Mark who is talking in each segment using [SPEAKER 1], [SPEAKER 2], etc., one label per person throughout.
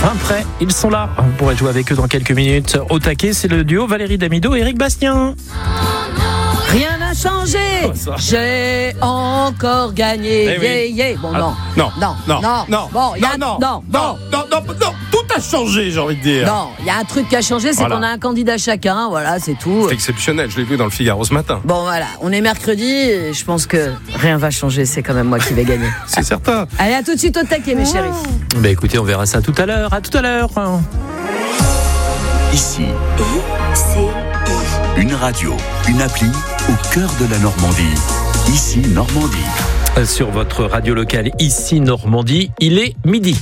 [SPEAKER 1] Enfin prêts, ils sont là. On pourrait jouer avec eux dans quelques minutes. Au taquet, c'est le duo Valérie Damido et Éric Bastien.
[SPEAKER 2] Rien n'a changé. J'ai encore gagné.
[SPEAKER 1] Oui.
[SPEAKER 2] Bon,
[SPEAKER 1] non. Tout a changé, j'ai envie de dire.
[SPEAKER 2] Non, il y a un truc qui a changé, c'est qu'on a un candidat chacun. Voilà, c'est tout.
[SPEAKER 3] C'est exceptionnel, je l'ai vu dans le Figaro ce matin.
[SPEAKER 2] Bon, voilà, on est mercredi et je pense que rien va changer. C'est quand même moi qui vais gagner.
[SPEAKER 3] C'est certain.
[SPEAKER 2] Allez, à tout de suite au taquet, mes chéris.
[SPEAKER 1] Écoutez, on verra ça tout à l'heure. À tout à l'heure.
[SPEAKER 4] Ici, une radio, une appli au cœur de la Normandie. Ici, Normandie.
[SPEAKER 1] Sur votre radio locale, ici Normandie, il est midi.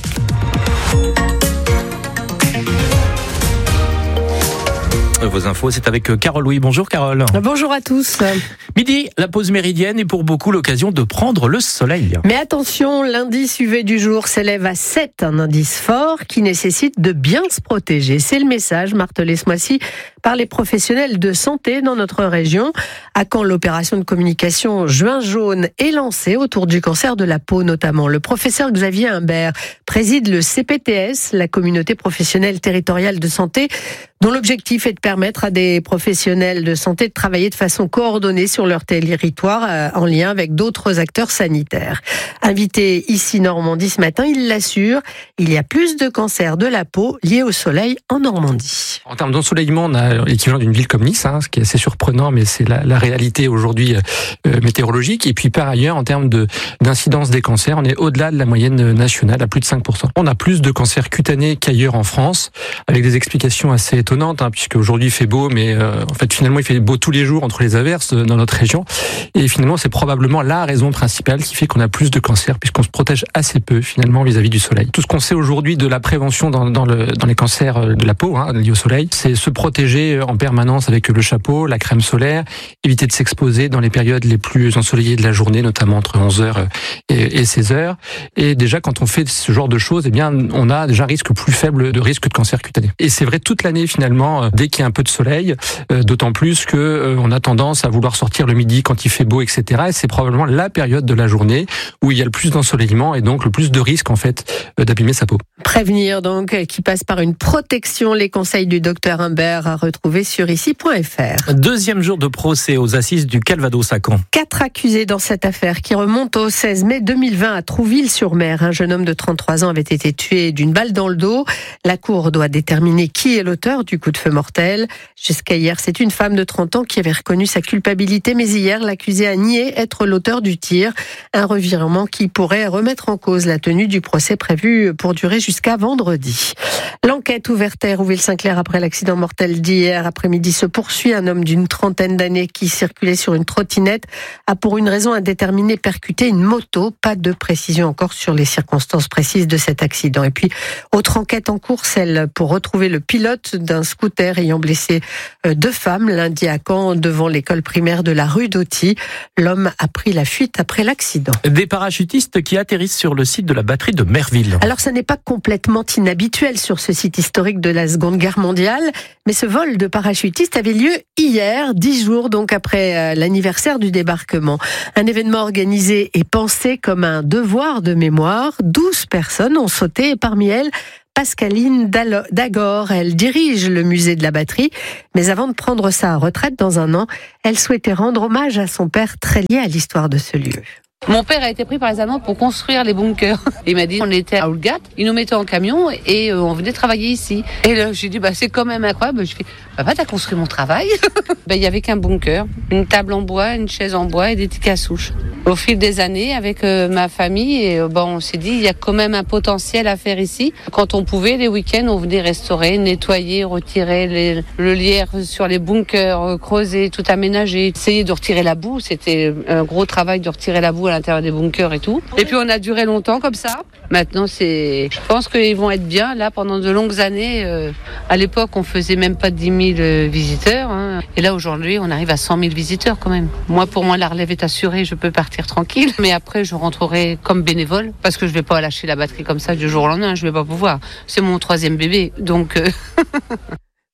[SPEAKER 1] Vos infos, c'est avec Carole. Oui, bonjour Carole.
[SPEAKER 5] Bonjour à tous.
[SPEAKER 1] Midi, la pause méridienne est pour beaucoup l'occasion de prendre le soleil.
[SPEAKER 5] Mais attention, l'indice UV du jour s'élève à 7, un indice fort qui nécessite de bien se protéger. C'est le message martelé ce mois-ci par les professionnels de santé dans notre région. À quand l'opération de communication Juin jaune est lancée autour du cancer de la peau notamment. Le professeur Xavier Humbert préside le CPTS, la communauté professionnelle territoriale de santé, dont l'objectif est de permettre à des professionnels de santé de travailler de façon coordonnée sur leur territoire en lien avec d'autres acteurs sanitaires. Invité ici Normandie ce matin, il l'assure, il y a plus de cancers de la peau liés au soleil en Normandie.
[SPEAKER 6] En termes d'ensoleillement, on a l'équivalent d'une ville comme Nice, ce qui est assez surprenant, mais c'est la réalité aujourd'hui météorologique. Et puis par ailleurs, en termes d'incidence des cancers, on est au-delà de la moyenne nationale, à plus de 5%. On a plus de cancers cutanés qu'ailleurs en France, avec des explications assez étonnantes, puisque aujourd'hui il fait beau, mais en fait finalement il fait beau tous les jours entre les averses dans notre région. Et finalement c'est probablement la raison principale qui fait qu'on a plus de cancers, puisqu'on se protège assez peu finalement vis-à-vis du soleil. Tout ce qu'on sait aujourd'hui de la prévention dans les cancers de la peau liés au soleil, c'est se protéger en permanence avec le chapeau, la crème solaire, éviter de s'exposer dans les périodes les plus ensoleillées de la journée, notamment entre 11h et 16h. Et déjà quand on fait ce genre de choses, on a déjà un risque plus faible de risque de cancer cutané. Et c'est vrai toute l'année finalement, dès qu'il y a un peu de soleil, d'autant plus que on a tendance à vouloir sortir le midi quand il fait beau, etc. Et c'est probablement la période de la journée où il y a le plus d'ensoleillement et donc le plus de risque en fait d'abîmer sa peau.
[SPEAKER 5] Prévenir donc, qui passe par une protection. Les conseils du docteur Humbert à retrouver sur ici.fr.
[SPEAKER 1] Deuxième jour de procès aux assises du Calvados à Caen.
[SPEAKER 5] 4 accusés dans cette affaire qui remonte au 16 mai 2020 à Trouville-sur-Mer. Un jeune homme de 33 ans avait été tué d'une balle dans le dos. La cour doit déterminer qui est l'auteur du coup de feu mortel. Jusqu'à hier, c'est une femme de 30 ans qui avait reconnu sa culpabilité, mais hier, l'accusé a nié être l'auteur du tir. Un revirement qui pourrait remettre en cause la tenue du procès prévu pour durer jusqu'à vendredi. L'enquête ouverte à Hérouville-Saint-Clair après l'accident mortel d'hier après-midi se poursuit. Un homme d'une trentaine d'années qui circulait sur une trottinette a pour une raison indéterminée percuté une moto. Pas de précision encore sur les circonstances précises de cet accident. Et puis, autre enquête en cours, celle pour retrouver le pilote d'un scooter ayant blessé 2 femmes lundi à Caen devant l'école primaire de la rue d'Auty. L'homme a pris la fuite après l'accident.
[SPEAKER 1] Des parachutistes qui atterrissent sur le site de la batterie de Merville.
[SPEAKER 5] Alors, ça n'est pas complètement inhabituel sur ce site historique de la Seconde Guerre mondiale, mais ce vol de parachutistes avait lieu hier, 10 jours donc après l'anniversaire du débarquement. Un événement organisé et pensé comme un devoir de mémoire. 12 personnes ont sauté et parmi elles, Pascaline Dagor, elle dirige le musée de la batterie, mais avant de prendre sa retraite dans un an, elle souhaitait rendre hommage à son père très lié à l'histoire de ce lieu.
[SPEAKER 7] Mon père a été pris par les Allemands pour construire les bunkers. Il m'a dit, on était à Oulgat, ils nous mettaient en camion et on venait travailler ici. Et là, j'ai dit, c'est quand même incroyable. Je fais, papa, t'as construit mon travail. Il y avait qu'un bunker, une table en bois, une chaise en bois et des tickets à souche. Au fil des années, avec ma famille, on s'est dit, il y a quand même un potentiel à faire ici. Quand on pouvait, les week-ends, on venait restaurer, nettoyer, retirer le lierre sur les bunkers, creuser, tout aménager, essayer de retirer la boue. C'était un gros travail de retirer la boue à l'intérieur des bunkers et tout. Et puis on a duré longtemps comme ça. Maintenant, je pense qu'ils vont être bien là pendant de longues années. À l'époque, on faisait même pas 10 000 visiteurs. Et là, aujourd'hui, on arrive à 100 000 visiteurs quand même. Pour moi, la relève est assurée. Je peux partir tranquille. Mais après, je rentrerai comme bénévole parce que je vais pas lâcher la batterie comme ça du jour au lendemain. Je vais pas pouvoir. C'est mon 3e bébé. Donc...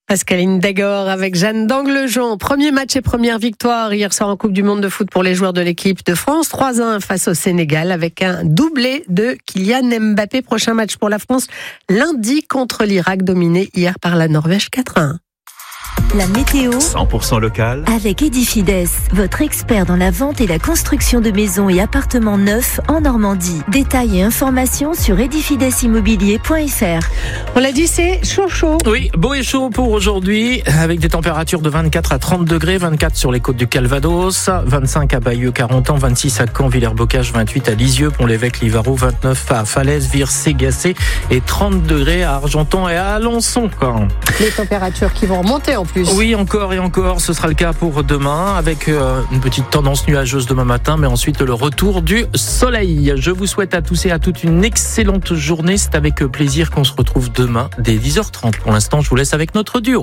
[SPEAKER 5] Pascaline Dagor avec Jeanne d'Anglejon. Premier match et première victoire hier soir en Coupe du Monde de foot pour les joueurs de l'équipe de France. 3-1 face au Sénégal avec un doublé de Kylian Mbappé. Prochain match pour la France lundi contre l'Irak, dominé hier par la Norvège 4-1.
[SPEAKER 8] La météo
[SPEAKER 4] 100% local
[SPEAKER 8] avec Edifides, votre expert dans la vente et la construction de maisons et appartements neufs en Normandie. Détails et informations sur edifidеsimmobilier.fr.
[SPEAKER 5] On l'a dit, c'est chaud.
[SPEAKER 1] Oui, beau et chaud pour aujourd'hui, avec des températures de 24 à 30 degrés, 24 sur les côtes du Calvados, 25 à Bayeux, 40 ans, 26 à Caen, Villers-Bocage, 28 à Lisieux, Pont-l'Évêque, Livarot, 29 à Falaise, Vire, Ségacé et 30 degrés à Argentan et à Alençon.
[SPEAKER 5] Les températures qui vont remonter en plus.
[SPEAKER 1] Oui, encore et encore, ce sera le cas pour demain, avec une petite tendance nuageuse demain matin, mais ensuite le retour du soleil. Je vous souhaite à tous et à toutes une excellente journée. C'est avec plaisir qu'on se retrouve demain dès 10h30. Pour l'instant, je vous laisse avec notre duo.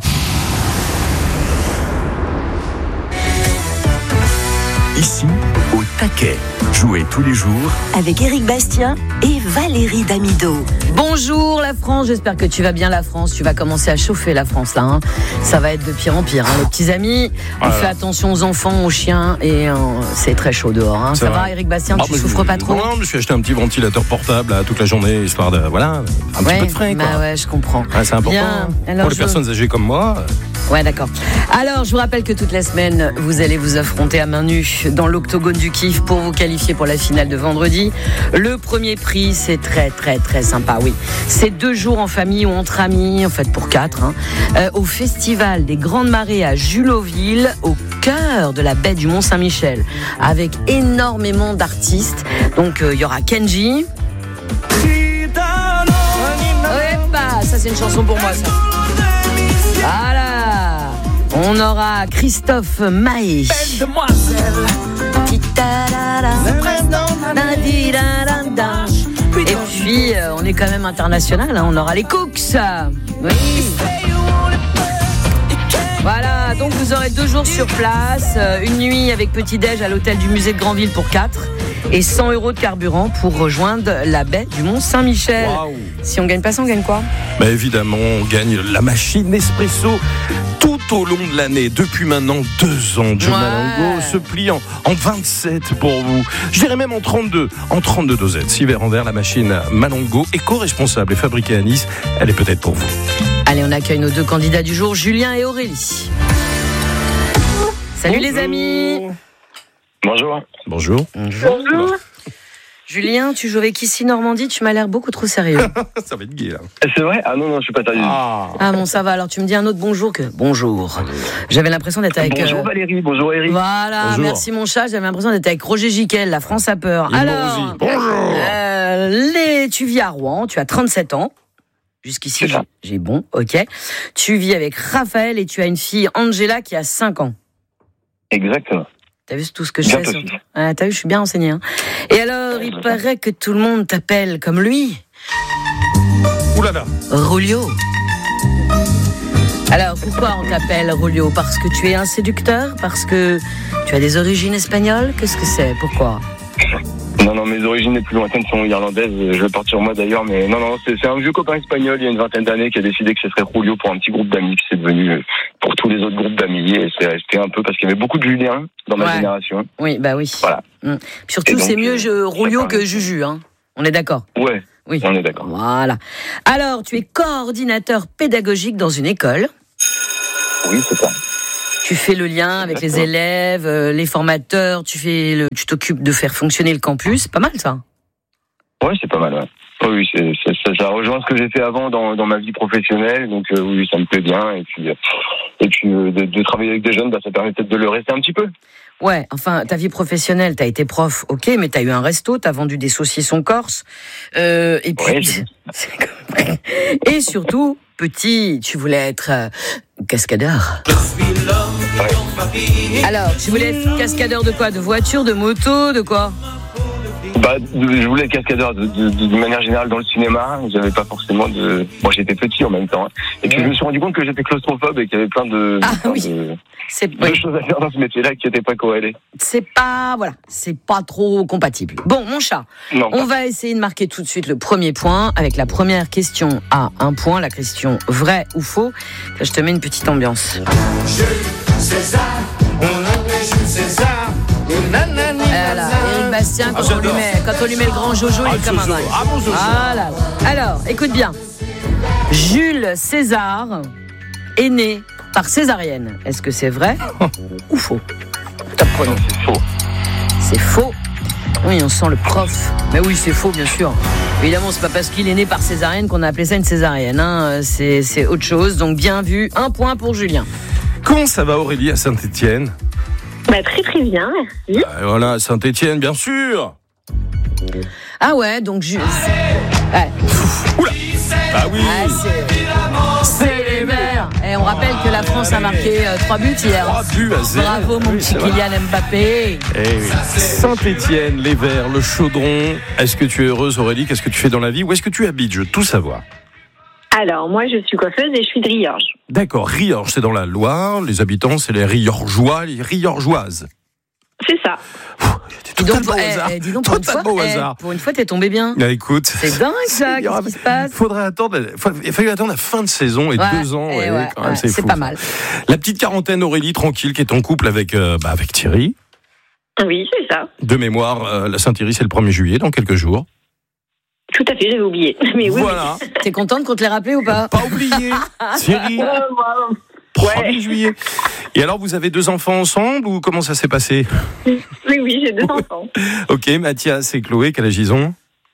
[SPEAKER 4] Ici, au taquet. Jouez tous les jours
[SPEAKER 8] Avec Éric Bastien et Valérie Damido.
[SPEAKER 2] Bonjour la France, j'espère que tu vas bien la France. Tu vas commencer à chauffer la France là. Hein. Ça va être de pire en pire. Hein. Les petits amis, on fait attention aux enfants, aux chiens et c'est très chaud dehors. Hein. Ça va Éric Bastien, tu souffres pas trop?
[SPEAKER 3] Non, je me suis acheté un petit ventilateur portable toute la journée, histoire de, un petit peu de frais.
[SPEAKER 2] Bah ouais, je comprends.
[SPEAKER 3] Ouais, c'est important.
[SPEAKER 2] Bien. Alors,
[SPEAKER 3] pour les personnes âgées comme moi.
[SPEAKER 2] Ouais, d'accord. Alors, je vous rappelle que toute la semaine, vous allez vous affronter à main nue dans l'octogone du kiff pour vous qualifier pour la finale de vendredi. Le premier prix, c'est très, très, très sympa, oui. C'est 2 jours en famille ou entre amis, en fait pour 4, au Festival des Grandes Marées à Juloville, au cœur de la baie du Mont-Saint-Michel, avec énormément d'artistes. Donc, il y aura Kenji. Ça, c'est une chanson pour moi, ça. Voilà. On aura Christophe Maé.
[SPEAKER 1] Belle demoiselle.
[SPEAKER 2] Et puis, on est quand même international. On aura les Cooks. Oui. Voilà, donc vous aurez 2 jours sur place, une nuit avec petit-déj à l'hôtel du musée de Granville pour 4 et 100 € de carburant pour rejoindre la baie du Mont-Saint-Michel.
[SPEAKER 3] Wow.
[SPEAKER 2] Si on gagne pas ça, on gagne quoi?
[SPEAKER 3] Bah évidemment, on gagne la machine Nespresso tout au long de l'année. Depuis maintenant 2 ans, Joe Malongo se plie en 27 pour vous. Je dirais même en 32 dosettes. 6 verres en verre, la machine Malongo, éco-responsable et fabriquée à Nice. Elle est peut-être pour vous.
[SPEAKER 2] Allez, on accueille nos 2 candidats du jour, Julien et Aurélie. Salut les amis.
[SPEAKER 3] Bonjour.
[SPEAKER 2] Julien, tu joues avec ici Normandie, tu m'as l'air beaucoup trop sérieux.
[SPEAKER 3] Ça va être gai là.
[SPEAKER 9] C'est vrai? Ah non, je suis pas sérieux.
[SPEAKER 2] Ah bon, ça va, alors tu me dis un autre bonjour que... Bonjour. J'avais l'impression d'être avec...
[SPEAKER 9] Bonjour Valérie, bonjour Eric.
[SPEAKER 2] Voilà,
[SPEAKER 3] bonjour.
[SPEAKER 2] Merci mon chat, j'avais l'impression d'être avec Roger Giquel, la France a peur. Alors,
[SPEAKER 3] bonjour.
[SPEAKER 2] Tu vis à Rouen, tu as 37 ans. Jusqu'ici, j'ai bon, ok. Tu vis avec Raphaël et tu as une fille, Angela, qui a 5 ans.
[SPEAKER 9] Exactement.
[SPEAKER 2] T'as vu tout ce que je sais sur toi? T'as vu, je suis bien renseignée. Hein. Et alors, il paraît que tout le monde t'appelle comme lui.
[SPEAKER 3] Ouh là là.
[SPEAKER 2] Rulio. Alors, pourquoi on t'appelle Rulio? Parce que tu es un séducteur? Parce que tu as des origines espagnoles? Qu'est-ce que c'est? Pourquoi?
[SPEAKER 9] Non, mes origines les plus lointaines sont irlandaises. Je vais partir moi d'ailleurs, mais non, c'est un vieux copain espagnol il y a une 20aine d'années qui a décidé que ce serait Julio pour un petit groupe d'amis, puis c'est devenu pour tous les autres groupes d'amis, et c'est resté un peu parce qu'il y avait beaucoup de Julien dans ma génération.
[SPEAKER 2] Oui, bah oui.
[SPEAKER 9] Voilà.
[SPEAKER 2] Surtout, donc, c'est mieux Julio que Juju, hein. On est d'accord?
[SPEAKER 9] Ouais.
[SPEAKER 2] Oui.
[SPEAKER 9] On est d'accord.
[SPEAKER 2] Voilà. Alors, tu es coordinateur pédagogique dans une école.
[SPEAKER 9] Oui, c'est ça.
[SPEAKER 2] Tu fais le lien avec les élèves, les formateurs, tu t'occupes de faire fonctionner le campus. C'est pas mal, ça.
[SPEAKER 9] Ouais, c'est pas mal, ouais. Oui, ça rejoint ce que j'ai fait avant dans ma vie professionnelle, donc oui, ça me plaît bien. Et puis de travailler avec des jeunes, ça permet peut-être de le rester un petit peu.
[SPEAKER 2] Ouais, enfin, ta vie professionnelle, t'as été prof, ok, mais t'as eu un resto, t'as vendu des saucissons corse, et puis... Ouais, et surtout, petit, tu voulais être cascadeur.
[SPEAKER 9] Ouais.
[SPEAKER 2] Alors, tu voulais être cascadeur de quoi? De voiture, de moto, de quoi?
[SPEAKER 9] Je voulais être cascadeur de manière générale dans le cinéma. J'avais pas forcément de. Moi, j'étais petit en même temps. Et puis je me suis rendu compte que j'étais claustrophobe et qu'il y avait plein de choses à faire dans ce métier-là qui n'étaient pas corrélées.
[SPEAKER 2] C'est pas trop compatible. Bon, mon chat, on va essayer de marquer tout de suite le premier point avec la première question à 1 point, la question vrai ou faux. Là, je te mets une petite ambiance.
[SPEAKER 10] Jules César, on l'appelait Jules César.
[SPEAKER 2] Voilà, Éric Bastien, quand on lui met le grand Jojo, il est comme un dingue. Voilà. Alors, écoute bien. Jules César est né par césarienne. Est-ce que c'est vrai ou faux? Top chrono.
[SPEAKER 9] C'est faux.
[SPEAKER 2] C'est faux. Oui, on sent le prof. Mais oui, c'est faux, bien sûr. Évidemment, c'est pas parce qu'il est né par césarienne qu'on a appelé ça une césarienne. Hein. C'est autre chose. Donc, bien vu. 1 point pour Julien.
[SPEAKER 3] Comment ça va, Aurélie, à Saint-Étienne?
[SPEAKER 11] Très très bien, merci.
[SPEAKER 3] Voilà, Saint-Étienne, bien sûr.
[SPEAKER 2] Ah ouais, donc Jules.
[SPEAKER 3] Oula. Ah oui.
[SPEAKER 2] C'est les Verts. Et on rappelle que la France a marqué 3 buts hier.
[SPEAKER 3] 3 buts à 0.
[SPEAKER 2] Bravo mon petit Kylian Mbappé.
[SPEAKER 3] Saint-Étienne, les Verts, le Chaudron. Est-ce que tu es heureuse, Aurélie? Qu'est-ce que tu fais dans la vie? Où est-ce que tu habites? Je veux tout savoir.
[SPEAKER 11] Alors, moi, je suis coiffeuse et je suis de Riorges.
[SPEAKER 3] D'accord, Riorges, c'est dans la Loire. Les habitants, c'est les Riorgeois, les Riorgeoises.
[SPEAKER 11] C'est ça.
[SPEAKER 2] Dis donc, pour une fois, t'es tombé bien.
[SPEAKER 3] Écoute,
[SPEAKER 2] c'est dingue ça, qu'est-ce qui se passe?
[SPEAKER 3] Il a fallu attendre la fin de saison et 2 ans. Quand même, c'est fou,
[SPEAKER 2] pas mal.
[SPEAKER 3] La petite quarantaine, Aurélie, tranquille, qui est en couple avec Thierry.
[SPEAKER 11] Oui, c'est ça.
[SPEAKER 3] De mémoire, la Saint-Thierry, c'est le 1er juillet, dans quelques jours.
[SPEAKER 11] Tout à fait, j'avais oublié. Mais oui,
[SPEAKER 3] voilà.
[SPEAKER 11] Oui.
[SPEAKER 2] T'es contente qu'on te l'ait rappelé ou pas?
[SPEAKER 3] Pas oublié. Thierry. 1er juillet. Et alors, vous avez 2 enfants ensemble ou comment ça s'est passé?
[SPEAKER 11] Oui, j'ai 2 enfants.
[SPEAKER 3] Ok, Mathias et Chloé, quel âge ils ont?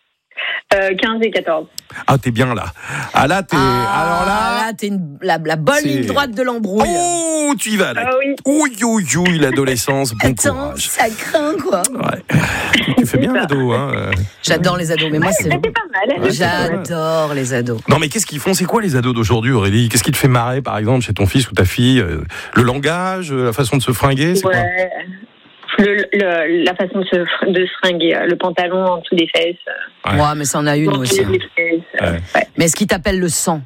[SPEAKER 11] 15 et 14.
[SPEAKER 3] Ah, t'es bien là. Ah là, t'es. Alors
[SPEAKER 2] là, t'es la bonne ligne droite de l'embrouille.
[SPEAKER 3] Oh, tu y vas là.
[SPEAKER 11] Ah oui.
[SPEAKER 3] Ouh, l'adolescence, bon courage.
[SPEAKER 2] Ça craint quoi.
[SPEAKER 3] Ouais. Tu fais bien l'ado, hein.
[SPEAKER 2] J'adore les ados, mais moi c'est.
[SPEAKER 11] C'était pas mal.
[SPEAKER 2] J'adore les ados.
[SPEAKER 3] Non, mais qu'est-ce qu'ils font? C'est quoi les ados d'aujourd'hui, Aurélie? Qu'est-ce qui te fait marrer, par exemple, chez ton fils ou ta fille? Le langage, la façon de se fringuer, c'est quoi?
[SPEAKER 11] La façon de se fringuer, le pantalon en dessous des fesses.
[SPEAKER 2] Ouais, mais ça en a une aussi. Mais est-ce qu'il t'appelle le sang?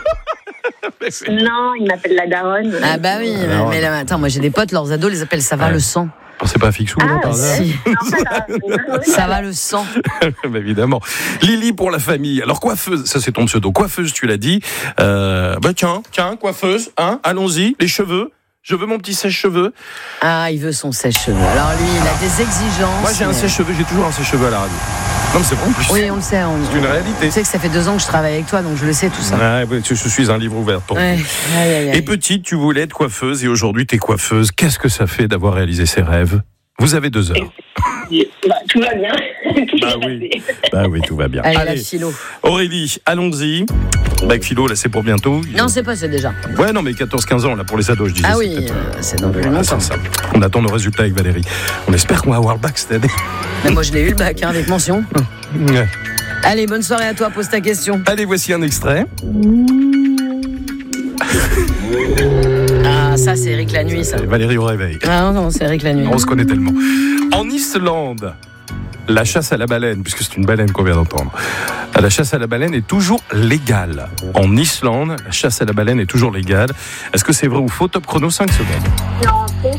[SPEAKER 11] Non, il m'appelle la daronne.
[SPEAKER 2] Ah bah oui, mais là, attends, moi j'ai des potes, leurs ados les appellent ça va le sang.
[SPEAKER 3] C'est pas Fixou, par hasard?
[SPEAKER 2] Si. Ça va le sang.
[SPEAKER 3] Bah, évidemment. Lily pour la famille. Alors coiffeuse, ça c'est ton pseudo. Coiffeuse, tu l'as dit. Tiens, coiffeuse, hein, allons-y, les cheveux. Je veux mon petit sèche-cheveux.
[SPEAKER 2] Ah, il veut son sèche-cheveux. Alors lui, il a des exigences.
[SPEAKER 3] Moi, j'ai un sèche-cheveux, j'ai toujours un sèche-cheveux à la radio. Non, mais c'est bon en plus.
[SPEAKER 2] Oui, on le sait.
[SPEAKER 3] C'est une réalité.
[SPEAKER 2] Tu sais que ça fait 2 ans que je travaille avec toi, donc je le sais tout ça.
[SPEAKER 3] Ouais, je suis un livre ouvert pour toi. Et petite, tu voulais être coiffeuse et aujourd'hui, tu es coiffeuse. Qu'est-ce que ça fait d'avoir réalisé ses rêves? Vous avez 2 heures.
[SPEAKER 11] Tout va bien.
[SPEAKER 3] Oui, tout va bien.
[SPEAKER 2] Allez, la philo.
[SPEAKER 3] Aurélie, allons-y. Bac philo, là, c'est pour bientôt.
[SPEAKER 2] Non, c'est pas, c'est déjà.
[SPEAKER 3] Ouais, non, mais 14-15 ans, là, pour les ados, je disais.
[SPEAKER 2] Ah oui, c'est dans plus longtemps.
[SPEAKER 3] On attend nos résultats avec Valérie. On espère qu'on va avoir le bac cette année.
[SPEAKER 2] Mais moi, je l'ai eu, le bac, avec mention.
[SPEAKER 3] Ouais.
[SPEAKER 2] Allez, bonne soirée à toi, pose ta question.
[SPEAKER 3] Allez, voici un extrait.
[SPEAKER 2] Ah, ça, c'est Eric la nuit, ça.
[SPEAKER 3] Valérie au réveil.
[SPEAKER 2] Ah non, c'est Eric la nuit.
[SPEAKER 3] On se connaît tellement. En Islande, la chasse à la baleine, puisque c'est une baleine qu'on vient d'entendre, la chasse à la baleine est toujours légale. En Islande, la chasse à la baleine est toujours légale. Est-ce que c'est vrai ou faux? Top chrono, 5 secondes.
[SPEAKER 11] Non, faux.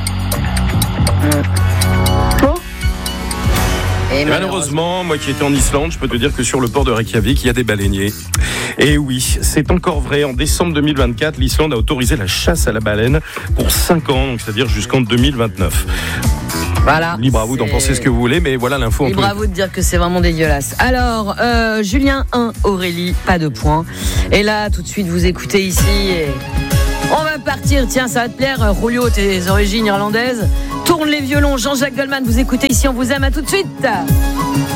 [SPEAKER 11] Faux.
[SPEAKER 2] Et
[SPEAKER 3] malheureusement, moi qui étais en Islande, je peux te dire que sur le port de Reykjavik, il y a des baleiniers. Et oui, c'est encore vrai. En décembre 2024, l'Islande a autorisé la chasse à la baleine pour 5 ans, donc c'est-à-dire jusqu'en 2029.
[SPEAKER 2] Voilà.
[SPEAKER 3] Libre à vous d'en penser ce que vous voulez, mais voilà l'info.
[SPEAKER 2] Libre à vous de dire que c'est vraiment dégueulasse. Alors, Julien 1, Aurélie, pas de points. Et là, tout de suite, vous écoutez ici et on va partir. Tiens, ça va te plaire, Julio, tes origines irlandaises. Tourne les violons, Jean-Jacques Goldman, vous écoutez ici, on vous aime, à tout de suite.